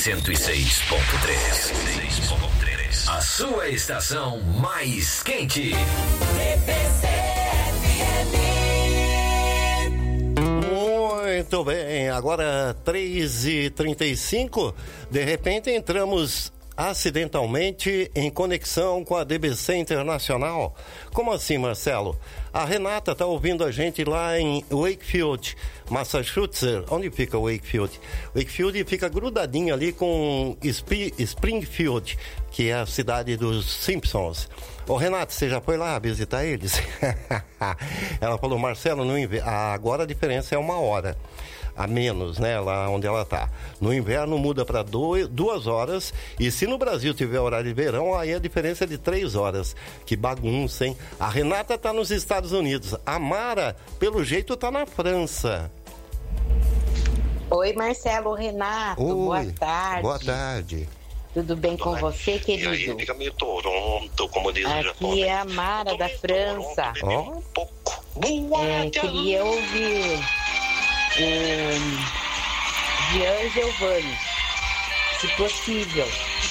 106.3. A sua estação mais quente. Muito bem, agora 3h35, de repente entramos acidentalmente em conexão com a DBC Internacional. Como assim, Marcelo? A Renata está ouvindo a gente lá em Wakefield, Massachusetts. Onde fica Wakefield? Wakefield fica grudadinho ali com Springfield, que é a cidade dos Simpsons. Ô Renato, você já foi lá visitar eles? Ela falou, Marcelo, agora a diferença é 1 hora a menos, né, lá onde ela tá. No inverno muda para 2 horas, e se no Brasil tiver horário de verão, aí a diferença é de 3 horas. Que bagunça, hein? A Renata tá nos Estados Unidos. A Mara, pelo jeito, tá na França. Oi, Marcelo, Renato, Oi, boa tarde. Boa tarde. Tudo bem com você, querido? E aí, fica meio Toronto, como diz o Aqui japonês. é a Mara da França. Um pouco. Queria ouvir Jean Giovanni, se possível.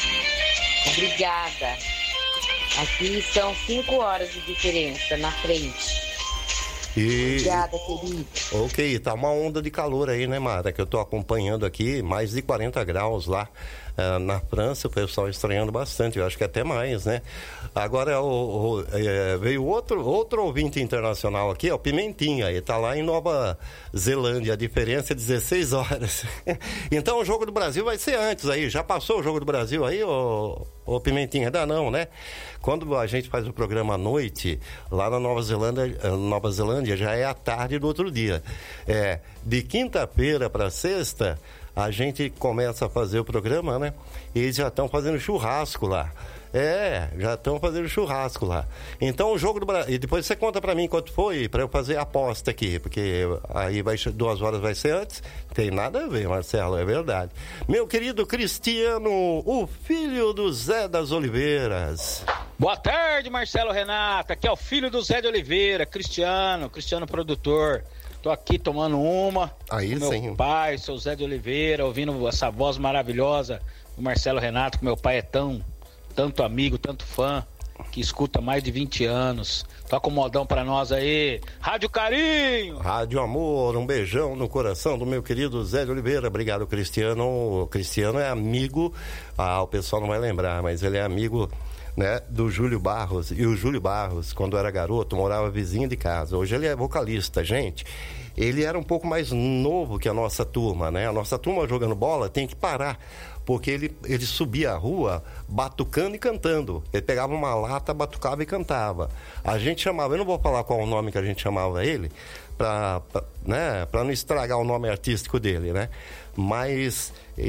Obrigada. Aqui são 5 horas de diferença na frente. Obrigada, querido. Ok, tá uma onda de calor aí, né, Mara? Que eu tô acompanhando aqui, mais de 40 graus lá na França, o pessoal estranhando bastante, eu acho que até mais, né? Agora veio outro ouvinte internacional aqui, ó, Pimentinha, ele tá lá em Nova Zelândia, a diferença é 16 horas. Então o Jogo do Brasil vai ser antes aí, já passou o Jogo do Brasil aí, ô Pimentinha? Ainda não, né? Quando a gente faz o programa à noite, lá na Nova Zelândia já é à tarde do outro dia. De quinta-feira para sexta, a gente começa a fazer o programa, né? E eles já estão fazendo churrasco lá. Já estão fazendo churrasco lá. Então o Jogo do Brasil... E depois você conta pra mim quanto foi, pra eu fazer a aposta aqui. Porque aí 2 horas vai ser antes. Tem nada a ver, Marcelo, é verdade. Meu querido Cristiano, o filho do Zé das Oliveiras. Boa tarde, Marcelo, Renata. Aqui é o filho do Zé de Oliveira, Cristiano produtor. Tô aqui tomando uma. Aí com sim. meu pai, seu Zé de Oliveira, ouvindo essa voz maravilhosa do Marcelo Renato, que meu pai é tanto amigo, tanto fã, que escuta há mais de 20 anos. Toca um modão pra nós aí. Rádio Carinho! Rádio Amor, um beijão no coração do meu querido Zé de Oliveira. Obrigado, Cristiano. O Cristiano é amigo, o pessoal não vai lembrar, mas ele é amigo, né, do Júlio Barros. E o Júlio Barros, quando era garoto, morava vizinho de casa. Hoje ele é vocalista, gente. Ele era um pouco mais novo que a nossa turma, né? A nossa turma jogando bola tem que parar, porque ele subia a rua batucando e cantando. Ele pegava uma lata, batucava e cantava. A gente chamava, eu não vou falar qual o nome que a gente chamava ele, pra não estragar o nome artístico dele, né? Mas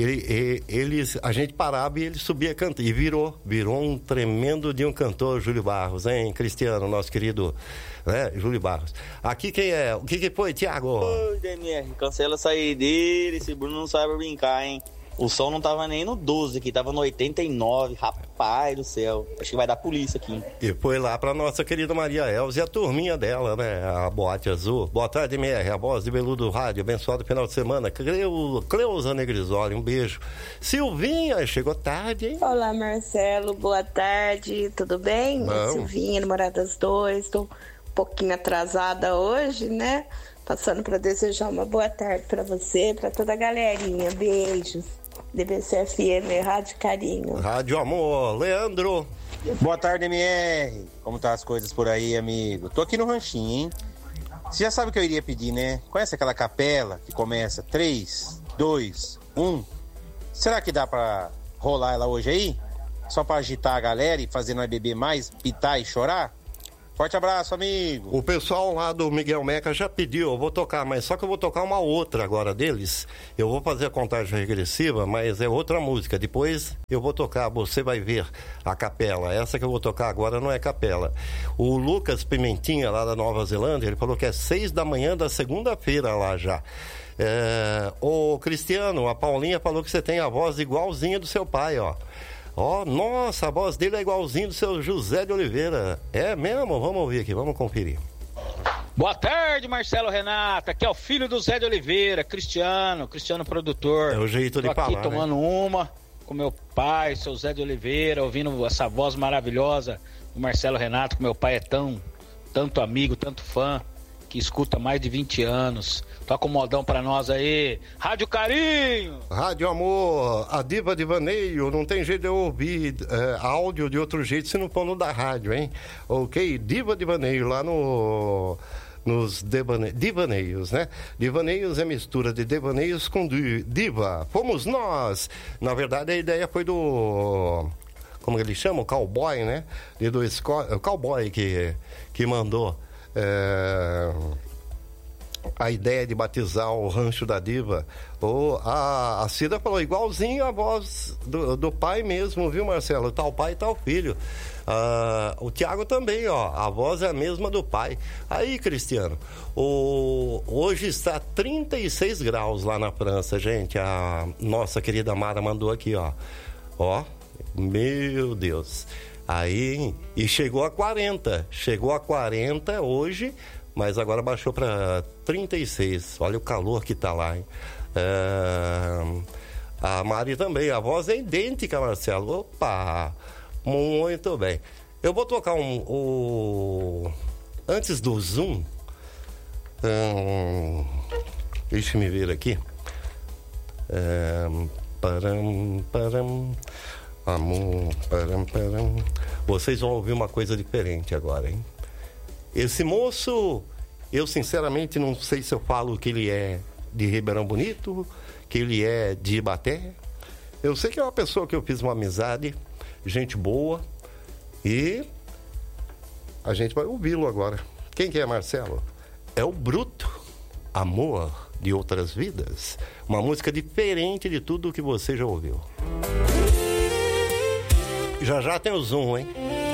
a gente parava e ele subia cantando. E virou um tremendo de um cantor, Júlio Barros, hein, Cristiano, nosso querido, né, Júlio Barros. Aqui quem é? O que foi, Thiago? Oi, DMR, cancela essa aí dele, esse Bruno não sabe brincar, hein? O som não tava nem no 12 aqui, tava no 89, rapaz do céu. Acho que vai dar polícia aqui. E foi lá pra nossa querida Maria Elza e a turminha dela, né? A Boate Azul. Boa tarde, MR, a voz de Beludo Rádio. Abençoado final de semana. Cleusa Negrisoli, um beijo. Silvinha, chegou tarde, hein? Olá, Marcelo, boa tarde, tudo bem? Bom. Silvinha, namorada das 2, tô um pouquinho atrasada hoje, né? Passando para desejar uma boa tarde para você, para toda a galerinha. Beijos. DBC FM, Rádio Carinho. Rádio Amor, Leandro. Boa tarde, MR. Como tá as coisas por aí, amigo? Tô aqui no ranchinho, hein? Você já sabe o que eu iria pedir, né? Conhece aquela capela que começa 3, 2, 1? Será que dá pra rolar ela hoje aí? Só pra agitar a galera e fazer nós beber mais, pitar e chorar? Forte abraço, amigo. O pessoal lá do Miguel Meca já pediu, eu vou tocar, mas só que eu vou tocar uma outra agora deles. Eu vou fazer a contagem regressiva, mas é outra música. Depois eu vou tocar, você vai ver a capela. Essa que eu vou tocar agora não é capela. O Lucas Pimentinha, lá da Nova Zelândia, ele falou que é 6 da manhã da segunda-feira lá já. Ô Cristiano, a Paulinha falou que você tem a voz igualzinha do seu pai, ó. Nossa, a voz dele é igualzinho do seu José de Oliveira. É mesmo? Vamos ouvir aqui, vamos conferir. Boa tarde, Marcelo Renato. Aqui é o filho do Zé de Oliveira, Cristiano produtor. É o jeito de Tô falar, aqui tomando uma com meu pai, seu Zé de Oliveira, ouvindo essa voz maravilhosa do Marcelo Renato, que meu pai é tanto amigo, tanto fã, que escuta mais de 20 anos. Toca um modão pra nós aí. Rádio Carinho! Rádio Amor, a diva de vaneio, não tem jeito de eu ouvir áudio de outro jeito se não for no da rádio, hein? Ok, diva de vaneio lá nos divaneios, né? Divaneios é mistura de devaneios com diva. Fomos nós! Na verdade, a ideia foi do... Como ele chama? O cowboy, né? O cowboy que mandou a ideia de batizar o Rancho da Diva. A Cida falou igualzinho a voz do pai mesmo, viu, Marcelo? Tal pai, tal filho. O Tiago também, ó, a voz é a mesma do pai. Aí, Cristiano, hoje está 36 graus lá na França, gente. A nossa querida Mara mandou aqui, ó. Ó, meu Deus. Aí, e chegou a 40 hoje, mas agora baixou para 36. Olha o calor que tá lá, hein? A Mari também, a voz é idêntica, Marcelo. Opa! Muito bem. Eu vou tocar antes do Zoom. Deixa me ver aqui. Amor, vocês vão ouvir uma coisa diferente agora, hein? Esse moço, eu sinceramente não sei se eu falo que ele é de Ribeirão Bonito, que ele é de Ibaté. Eu sei que é uma pessoa que eu fiz uma amizade, gente boa, e a gente vai ouvi-lo agora. Quem que é, Marcelo? É o Bruto, Amor de Outras Vidas. Uma música diferente de tudo que você já ouviu. Já tem o Zoom, hein?